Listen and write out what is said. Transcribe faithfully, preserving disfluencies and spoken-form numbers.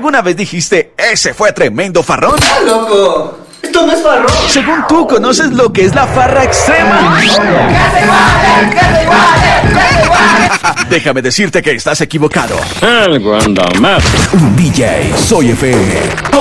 ¿Alguna vez dijiste, ese fue tremendo farrón? ¡Ah, loco! ¡Esto no es farrón! Según tú, ¿conoces lo que es la farra extrema? Déjame decirte que estás equivocado. Algo anda mal. Un D J, Soy F M.